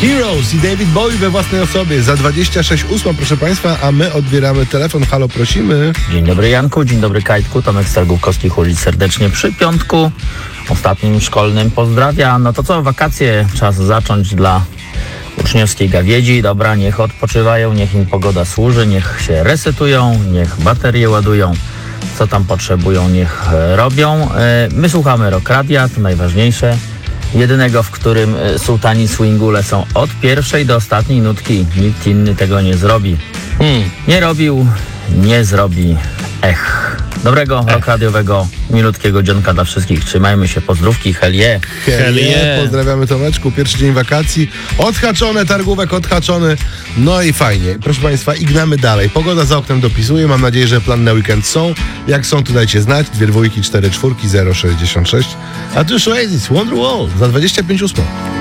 Heroes i David Bowie we własnej osobie za 26:08, proszę Państwa, a my odbieramy telefon. Halo, prosimy. Dzień dobry Janku, dzień dobry Kajtku, Tomek Stargówkowski Hulic serdecznie przy piątku, ostatnim szkolnym pozdrawia. No to co, wakacje czas zacząć dla uczniowskiej gawiedzi. Dobra, niech odpoczywają, niech im pogoda służy, niech się resetują, niech baterie ładują, co tam potrzebują, niech robią. My słuchamy Rock Radia, to najważniejsze. Jedynego, w którym sułtani swingu lecą od pierwszej do ostatniej nutki. Nikt inny tego nie zrobi. Nie robił, nie zrobi. Dobrego rock radiowego, milutkiego dzionka dla wszystkich. Trzymajmy się, pozdrówki, hell yeah. Hell yeah. Pozdrawiamy Tomeczku, pierwszy dzień wakacji. Odhaczone, targówek odhaczony. No i fajnie. Proszę Państwa, i gnamy dalej. Pogoda za oknem dopisuje. Mam nadzieję, że plany na weekend są. Jak są, to dajcie znać. 2 dwójki, 4 czwórki, 066. A tu już Oasis, Wonderwall za 25:08.